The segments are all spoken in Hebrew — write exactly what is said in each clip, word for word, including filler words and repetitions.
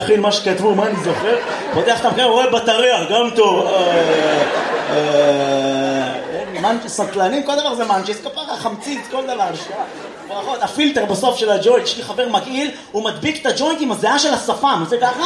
אחי, מה שכתבו, מה אני זוכר? פותח את המקרה, רואה בטריה, גם טוב. סטלנים, כל דבר זה מנצ'יס, כפרה, חמצית, כל דבר. הפילטר בסוף של הג'וינט, יש לי חבר מגעיל, הוא מדביק את הג'וינט עם הזיעה של השפם, זה ככה?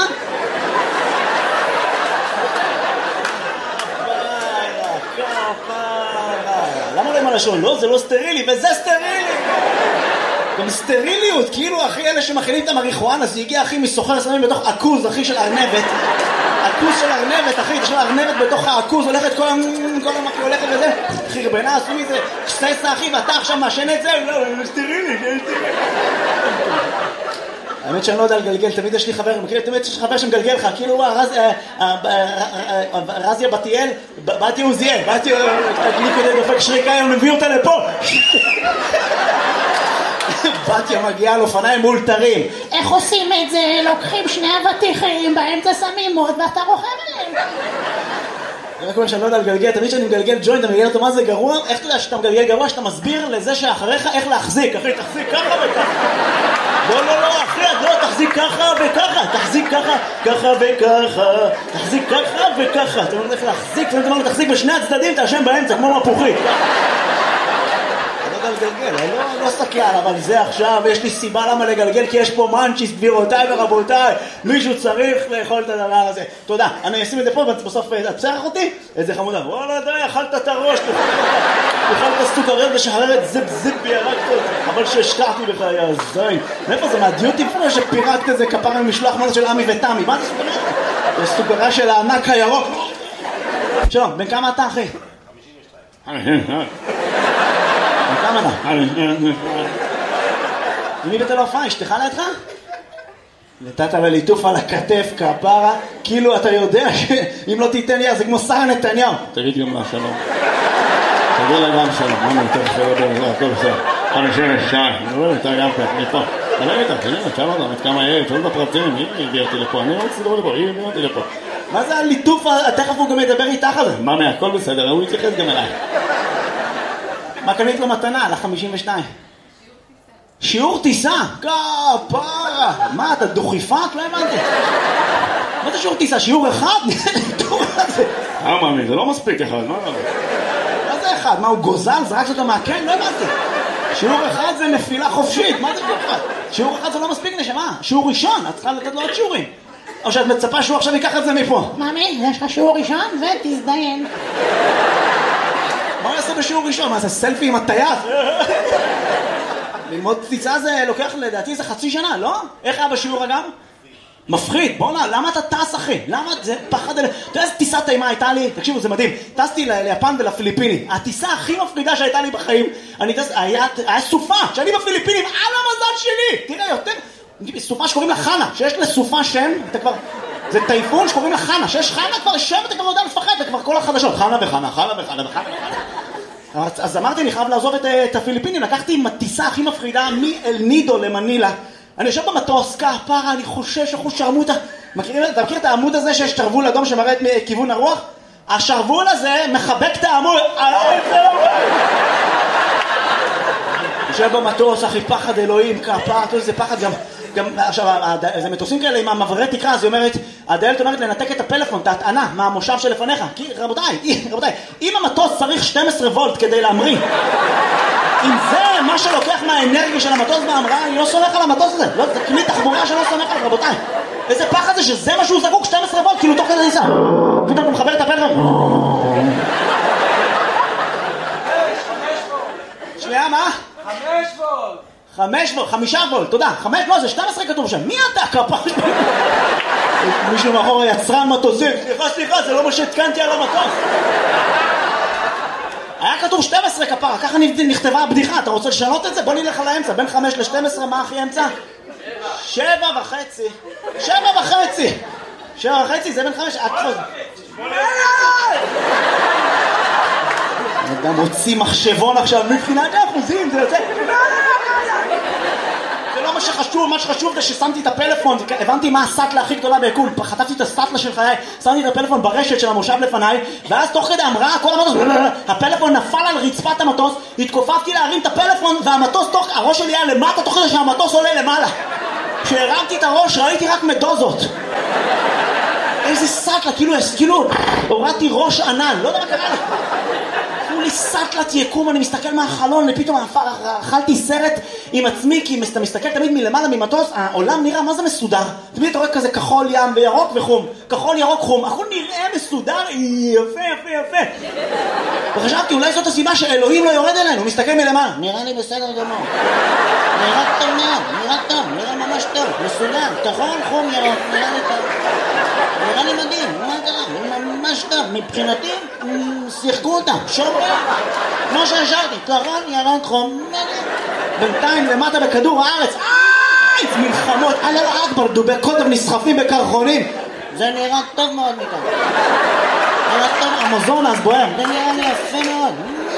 למה לא עם הלשון? לא, זה לא סטרילי, וזה סטרילי! גם סטריליות, כאילו אחי אלה שמכינים את המריחואנה, זה הגיע אחי מסוחר סמים בתוך עכוז, אחי של ארנבת. עכוז של ארנבת, אחי, יש לו ארנבת בתוך העכוז, הולכת כל המקרה, הולכת וזה. חרבנה, עשו מזה, קססה אחי, ואתה עכשיו מעשן את זה, לא, זה סטרילי, זה סטרילי. האמת שאני לא יודע לגלגל, תמיד יש לי חבר, תמיד יש לי חבר שמגלגל לך, כאילו רזיה בתיאל, באתי עוזיאל, באתי גליקודי דופק שריקה, הם מביא אותה לפה. בתיה מגיעה על אופניים מאולתרים. איך עושים את זה? לוקחים שני אבטיחים, באמצע שמים מוד ואתה רוכב עליהם. אני רק אומר שאני לא יודע לגלגל, תמיד שאני מגלגל ג'וינט, אני מגלגל אותו מה זה גרוע, איך אתה יודע שאתה מגלגל גרוע, שאתה מסביר לזה שאחריך איך להחזיק, אחי, תחזיק ככה וככה. לא, לא, לא, אחי, לא, תחזיק ככה וככה, תחזיק ככה, ככה וככה, תחזיק ככה וככה. אתה אומר איך להחזיק, אתה אומר תחזיק בשני הצדדים, תאשם באמצע, כמו מפוחית. לגלגל, אני לא, לא סקיין, אבל זה עכשיו, יש לי סיבה למה לגלגל, כי יש פה מנצ'יס, גבירותיי ורבותיי, מישהו צריך לאכול את הדבר הזה. תודה, אני אשים את זה פה, בסוף את צרח אותי, איזה חמודה, וואלה די, אכלת את הראש, אכלת סוכריות ושחררת זיפ זיפ וירקת, אבל שהשקעתי בך, יא זין. מאיפה זה, מהדיוטי פרו שפירקת איזה כפרה ממשלוח מנות של עמי ותמי, מה זה סוכריה? זה סוכריה של הענק הירוק. שלום, בן כמה אתה אחי? חמישים ושתיים. כמה אתה? מי בתל ההופעה? אשתך לידך? נתת לליטוף על הכתף כפרה, כאילו אתה יודע שאם לא תיתן לי אז זה כמו שרה נתניהו. תגיד גם לה שלום. תגיד לה גם שלום. מה נותן שלום? הכל בסדר. חמישים ושתיים. אני לא יודע, גם כאן. אני פה. אני לא יודע, תגיד לה, תשאל אותם את כמה יהיה, תשאל את הפרטים. היא הביאה אותי לפה. אני לא רוצה לדבר לפה. היא הביאה אותי לפה. מה זה הליטוף? תכף הוא גם ידבר איתך על זה. מה, הכל בסדר. הוא יתייחס גם אליי. מה קנית לו מתנה? ל-חמישים ושתיים. שיעור טיסה? כפרה. מה, אתה דוכיפת? לא הבנתי. מה זה שיעור טיסה? שיעור אחד? אה, מאמי, זה לא מספיק אחד. מה זה אחד? מה, הוא גוזל? זרקת אותו מהקן? לא הבנתי. שיעור אחד זה נפילה חופשית. מה זה שיעור אחד? שיעור אחד זה לא מספיק נשמה. שיעור ראשון, את צריכה לתת לו עוד שיעורים. או שאת מצפה שהוא עכשיו ייקח את זה מפה. מאמי, יש לך שיעור ראשון ותזדיין. מה הוא יעשה בשיעור ראשון? מה זה סלפי עם הטייס? ללמוד טיסה זה לוקח לדעתי זה חצי שנה, לא? איך היה בשיעור אגב? מפחיד, בוא נע, למה אתה טס אחי? למה זה פחד אלה? אתה יודע איזה טיסה טעימה הייתה לי? תקשיבו, זה מדהים. טסתי ליפן ולפיליפינים. הטיסה הכי מפחידה שהייתה לי בחיים, אני טס, היה, היה סופה, שאני בפיליפינים, על המזל שלי! תראה, יותר, סופה שקוראים לה חנה, שיש לסופה שם, אתה כבר... זה טייפון שקוראים לה חנה, שיש חנה כבר שם, אתה כבר יודע לפחד, זה כבר כל החדשות, חנה וחנה, חנה וחנה וחנה וחנה. אז אמרתי, אני חייב לעזוב את, את הפיליפינים, לקחתי עם הטיסה הכי מפחידה מאל נידו למנילה. אני יושב במטוס, כפרה, אני חושש, אחוז שרמוטה. מכירים, אתה מכיר את העמוד הזה שיש שרוול אדום שמראה את כיוון הרוח? השרוול הזה מחבק את העמוד. יושב במטוס, אחי, פחד אלוהים, כפרה, זה פחד גם... גם, עכשיו, זה מטוסים כאלה עם המעברי תקרה, אז היא אומרת, הדיילת אומרת לנתק את הפלאפון, את ההטענה, מהמושב שלפניך. כי, רבותיי, רבותיי, אם המטוס צריך שתים עשרה וולט כדי להמריא, אם זה מה שלוקח מהאנרגיה של המטוס בהמראה, אני לא סומך על המטוס הזה. לא, זה כלי תחבורה שלא סומך על, רבותיי. איזה פחד זה שזה מה שהוא זקוק, שתים עשרה וולט, כאילו תוך כדי ניסה. פתאום הוא מחבר את הפלאפון. שנייה, מה? חמש וולט. חמש וולט, חמישה וולט, תודה. חמש, לא, זה שתים עשרה כתוב שם. מי אתה? כפרה? מישהו מאחור יצרן מטוסים. סליחה, סליחה, זה לא מה שהתקנתי על המטוס. היה כתוב שתים עשרה כפרה, ככה נכתבה הבדיחה. אתה רוצה לשנות את זה? בוא נלך על האמצע. בין חמש ל-שתים עשרה, מה הכי אמצע? שבע וחצי. שבע וחצי. שבע וחצי, זה בין חמש... אדם הוציא מחשבון עכשיו, מבחינת האחוזים, זה יוצא... זה לא מה שחשוב, מה שחשוב זה ששמתי את הפלאפון, הבנתי מה הסטלה הכי גדולה ביקום, חטפתי את הסטלה של חיי, שמתי את הפלאפון ברשת של המושב לפניי, ואז תוך כדי המראה, כל המטוס, הפלאפון נפל על רצפת המטוס, התכופפתי להרים את הפלאפון, והמטוס תוך, הראש שלי היה למטה, תוך כדי שהמטוס עולה למעלה. כשהרמתי את הראש ראיתי רק מדוזות. איזה סטלה, כאילו, כאילו, הורדתי ראש ענן, לא יודע מה קרה לה. כאילו לי סטלת יקום, אני מסתכל מהחלון, ופתאום אכלתי סרט עם עצמי, כי אתה מסתכל תמיד מלמעלה ממטוס, העולם נראה, מה זה מסודר? תמיד אתה רואה כזה כחול ים וירוק וחום, כחול ירוק חום, הכל נראה מסודר, יפה, יפה, יפה. וחשבתי, אולי זאת הסיבה שאלוהים לא יורד אלינו, הוא מסתכל מלמעלה. נראה לי בסדר גמור. נראה טוב מאוד, נראה טוב, נראה ממש טוב, מסודר, כחול, חום, ירוק, נראה לי טוב. נראה לי מדהים, מה קרה? ממש טוב, מבחינתי, שיחקו אותם, שומרים, כמו שהשארתי, כחול, ירוק, חום, בינתיים למטה בכדור הארץ, איי, מלחמות, אללה אכבר, דובי קוטב נסחפים בקרחונים, זה נראה טוב מאוד מכאן. נראה טוב, המזון אז בוער, זה נראה לי יפה מאוד.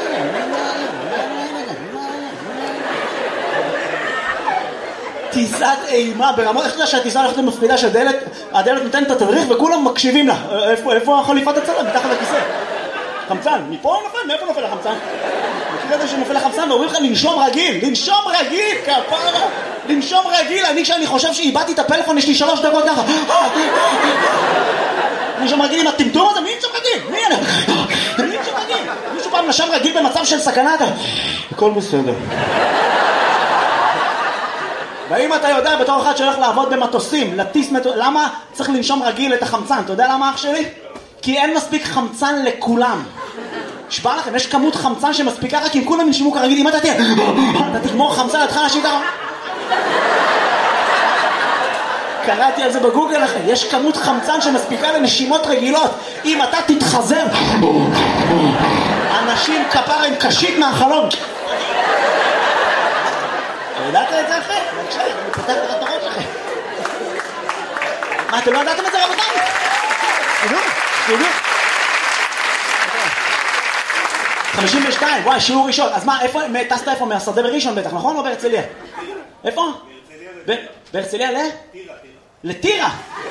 טיסת אימה ברמות, איך אתה יודע שהטיסה הולכת למפרידה שהדלת, הדלת נותנת את התדריך וכולם מקשיבים לה. איפה, איפה החליפת הצלם? מתחת לכיסא. חמצן, מפה הוא נופל? מאיפה נופל החמצן? מכיר את זה שנופל החמצן ואומרים לך לנשום רגיל, לנשום רגיל, כפרה, לנשום רגיל. אני כשאני חושב שאיבדתי את הפלאפון, יש לי שלוש דקות ככה. לנשום רגיל עם הטמטום הזה, מי נשום רגיל? מי אני? מי נשום רגיל? מישהו פעם נשם רגיל במצב של סכנה? הכל בסדר. ואם אתה יודע בתור אחד שהולך לעבוד במטוסים, לטיס מטוס, למה צריך לנשום רגיל את החמצן? אתה יודע למה אח שלי? כי אין מספיק חמצן לכולם. שבא לכם, יש כמות חמצן שמספיקה רק אם כולם ינשמו כרגיל. אם אתה תהיה, אתה תגמור חמצן, אתה תחל להשאיר ככה. קראתי על זה בגוגל לכם, יש כמות חמצן שמספיקה לנשימות רגילות. אם אתה תתחזר, אנשים כפר עם קשית מהחלום. ידעת את זה אחרי? בבקשה, אני פותח לך את הראש אחרי. מה, אתם לא ידעתם את זה רבותיי? תדעו, תדעו. חמישים ושתיים, וואי, שיעור ראשון. אז מה, איפה, טסת איפה? מהשדה בראשון בטח, נכון? או בהרצליה? איפה? בהרצליה ל? טירה. לטירה?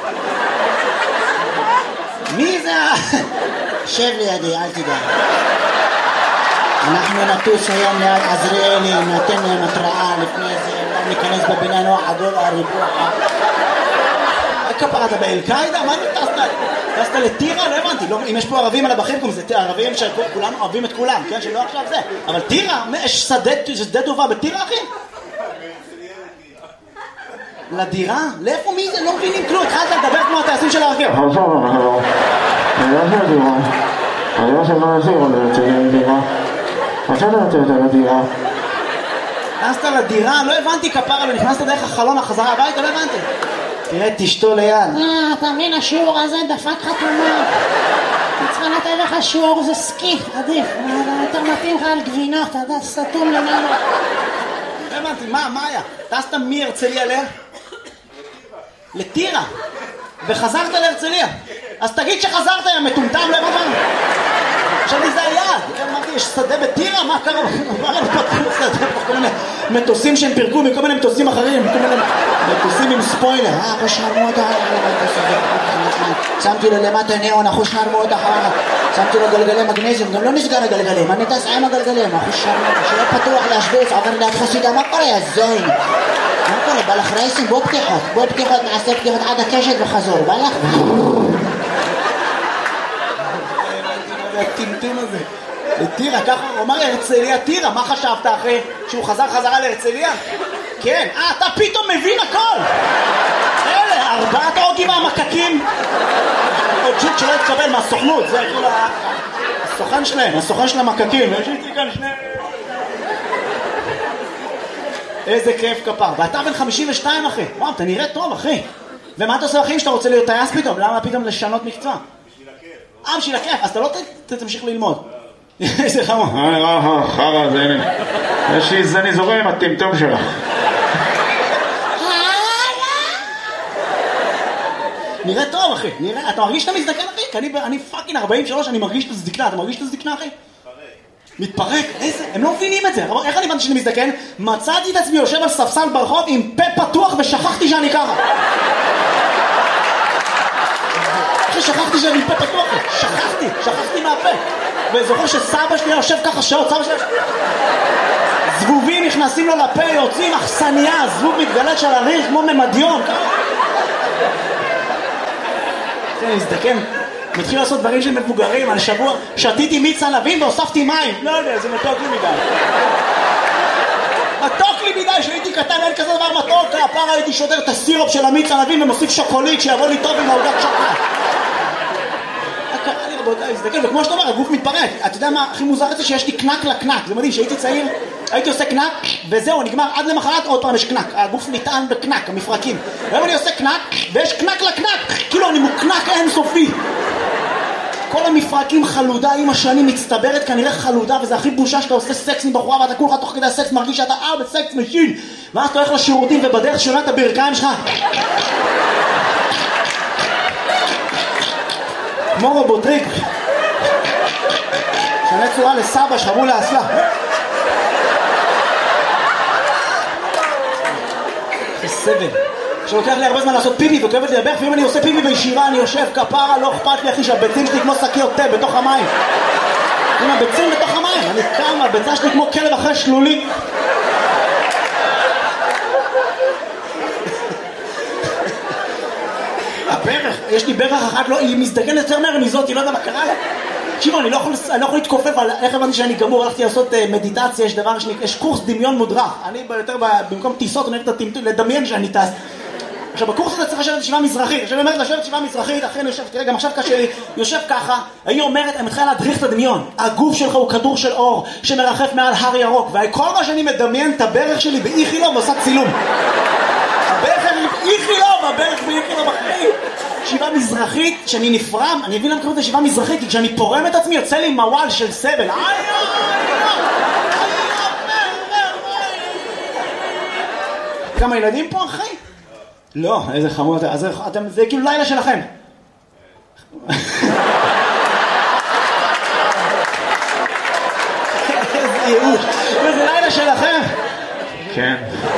מי זה ה... שב לידי, אל תדע. אנחנו נטוס היום ליד עזריאלי, נתן להם התראה לפני זה, לא ניכנס בבניין או חדור הריבוע. כפרה, אתה באל-קאידה? מה אתה טסת? טסת לטירה? לא הבנתי, אם יש פה ערבים על הבחים, זה ערבים שכולם אוהבים את כולם, כן? שלא עכשיו זה. אבל טירה, יש שדה טובה בטירה, אחי? לדירה? לאיפה מי זה? לא מבינים כלום, התחלת לדבר כמו הטייסים של הרכב. עכשיו, עכשיו, אני לא של דירה. אני לא של מה נשאיר עוד לציין דירה. עכשיו אתה רוצה יותר לדירה. נכנסת לדירה? לא הבנתי כפרה, נכנסת דרך החלון החזרה הביתה, לא הבנתי. תראה, תשתו ליד. אה, אתה מבין, השיעור הזה דפק חתומה. אני צריכה לתת לך שיעור, זה סקי, עדיף. יותר מתאים לך על גבינות, אתה יודע, סתום למעלה. לא הבנתי, מה, מה היה? טסת מהרצליה ל? לטירה. וחזרת להרצליה. אז תגיד שחזרת, יא מטומטם, לא הבנתי. עכשיו לי זה היעד, אמרתי, יש שדה בטירה? מה קרה? מה קרה? פתחו שדה, כל מיני מטוסים שהם פירקו מכל מיני מטוסים אחרים, כל מיני מטוסים עם ספוילר. אה, אחוש נרמות אחר, שמתי לו למטה ניאון, אחוש נרמות אחר, שמתי לו גלגלי מגנזיום, גם לא נסגר הגלגלים, אני טס עם הגלגלים, אחוש נרמות, שיהיה פתוח להשוויץ, עובר ליד חסידה, מה קורה, יא זוין? מה קורה, בא לך רייסים? בוא פתיחות, בוא פתיחות, נעשה פתיחות עד הקשת וחזור, בא לך? הטמטום הזה. לטירה, ככה הוא אמר הרצליה טירה, מה חשבת אחרי שהוא חזר חזרה להרצליה? כן, אה, אתה פתאום מבין הכל. אלה, ארבעת הוגים מהמקקים. עוד ג'וק שלא התקבל מהסוכנות, זה כאילו הסוכן שלהם, הסוכן של המקקים. יש לי כאן שני... איזה כיף כפר. ואתה בן חמישים ושתיים אחי. וואו, אתה נראה טוב אחי. ומה אתה עושה אחים שאתה רוצה להיות טייס פתאום? למה פתאום לשנות מקצוע? אה, בשביל הכיף, אז אתה לא תמשיך ללמוד. איזה חמור. אה, אה, חרא, זה הנה. יש לי זני זורם עם הטמטום שלך. נראה טוב, אחי. נראה, אתה מרגיש שאתה מזדקן, אחי? כי אני פאקינג ארבעים ושלוש, אני מרגיש את הזדקנה. אתה מרגיש את הזדקנה, אחי? מתפרק. איזה, הם לא מבינים את זה. איך אני הבנתי שאני מזדקן? מצאתי את עצמי יושב על ספסל ברחוב עם פה פתוח ושכחתי שאני ככה. שכחתי שאני פה פתוח, שכחתי, שכחתי מהפה. וזוכר שסבא שלי יושב ככה שעות, סבא שלי זבובים נכנסים לו לפה, יוצאים אכסניה, זבוב מתגלת של הריח כמו ממדיון. אני מזדקן, מתחיל לעשות דברים של מבוגרים. על שבוע שתיתי מיץ ענבים והוספתי מים. לא יודע, זה מתוק לי מדי. מתוק לי מדי, שהייתי קטן, אין כזה דבר מתוק. הפעם הייתי שודר את הסירופ של המיץ ענבים ומוסיף שוקולית שיבוא לי טוב עם העוגת שוקולד. קרה לי רבותיי, מזדקן, וכמו שאתה אומר, הגוף מתפרק. אתה יודע מה הכי מוזר את זה? שיש לי קנק לקנק. זה מדהים, שהייתי צעיר, הייתי עושה קנק, וזהו, נגמר, עד למחרת עוד פעם יש קנק. הגוף נטען בקנק, המפרקים. היום אני עושה קנק, ויש קנק לקנק. כאילו אני מוקנק אינסופי. כל המפרקים חלודה עם השנים מצטברת, כנראה חלודה, וזה הכי בושה שאתה עושה סקס עם בחורה, ואתה כולך תוך כדי הסקס מרגיש שאתה אה בסקס משין, ואז אתה הולך לשירותים ובדרך שונה את הברכיים שלך. כמו רובוטריק. שנה צורה לסבא, שחרו לאסלה. זה סבל. שלוקח לי הרבה זמן לעשות פיפי וכואבת לי לברך, ואם אני עושה פיפי בישירה אני יושב כפרה, לא אכפת לי אחי שהביצים שלי כמו שקיות תה בתוך המים. עם הביצים בתוך המים, אני קם, הביצה שלי כמו כלב אחרי שלולי. הברך, יש לי ברך אחת, לא, היא מזדקנת יותר מהר מזאת, היא לא יודע מה קרה לה. תקשיבו, אני לא יכול, אני לא יכול להתכופף על איך הבנתי שאני גמור, הלכתי לעשות uh, מדיטציה, יש דבר שנקרא, יש קורס דמיון מודרך. אני יותר במקום טיסות, אני אוהב לדמיין שאני טס. עכשיו, בקורס הזה צריך לשבת ישיבה מזרחית. עכשיו, אני אומרת לשבת ישיבה מזרחית, אחרי אני יושב, תראה, גם עכשיו קשה לי, יושב ככה, היא אומרת, אני מתחילה להדריך את הדמיון. הגוף שלך הוא כדור של אור, שמרחף מעל הר ירוק, וכל מה שאני מדמיין את הברך שלי באיכילוב, ועושה צילום. הברך שלי באיכילוב, הברך באיכילוב אחרי. ישיבה מזרחית, שאני נפרם, אני אבין למה קוראים את ישיבה מזרחית, כי כשאני פורם את עצמי, יוצא לי מוואל של סבל. כמה ילדים פה, אחי? לא, איזה חמוד, אז אתם, זה כאילו לילה שלכם. איזה ייאוש, זה לילה שלכם. כן,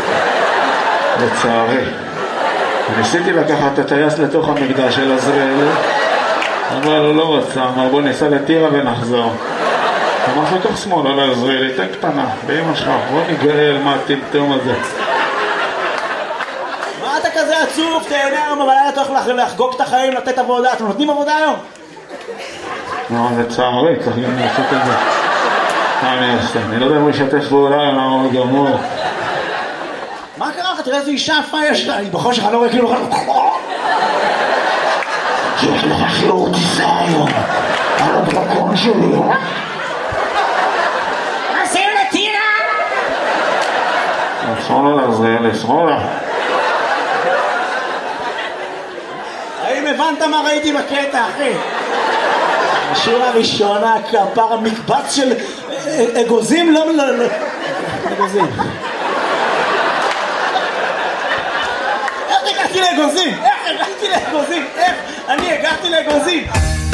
לצערי. ניסיתי לקחת את הטייס לתוך המקדש של עזריאל, אבל הוא לא רצה, אמר בוא ניסע לטירה ונחזור. אמר לקח שמאלה לעזריאל, תן קטנה, באמא שלך, בוא נגאל מה הטמטום הזה. מה אתה כזה עצוב? תהנה היום בלילה, אתה הולך לחגוג את החיים, לתת עבודה. אתם נותנים עבודה היום? לא, זה צערי, צריך גם לעשות את זה. מה אני אעשה? אני לא יודע אם הוא ישתף פעולה, למה הוא גמור. מה קרה לך? תראה איזה אישה יפה יש לה. אני בכל שלך לא רואה כאילו... יש לך שיעור טיסה היום. על הדרקון שלי. עושים לטירה! שמאלה לעזריאל, שמאלה. האם הבנת מה ראיתי בקטע, אחי? השיר הראשונה, כפר המקבץ של אגוזים, לא, לא, לא. אגוזים. איך הגעתי לאגוזים? איך הגעתי לאגוזים? איך? אני הגעתי לאגוזים.